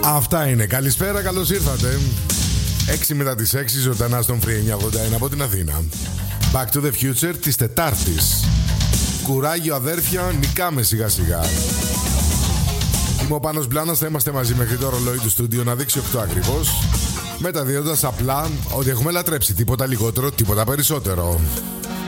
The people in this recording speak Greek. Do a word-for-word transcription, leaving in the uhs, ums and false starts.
Αυτά είναι. Καλησπέρα, καλώς ήρθατε. έξι μετά τις έξι, ζωντανά στον Free εννιακόσια ογδόντα ένα από την Αθήνα. Back to the Future της Τετάρτης. Κουράγιο αδέρφια, νικάμε σιγά σιγά. Είμαι ο Πάνος Μπλάνας, θα είμαστε μαζί μέχρι το ρολόι του στούντιο να δείξει οκτώ ακριβώς, μεταδίδοντας απλά ότι έχουμε λατρέψει, τίποτα λιγότερο, τίποτα περισσότερο.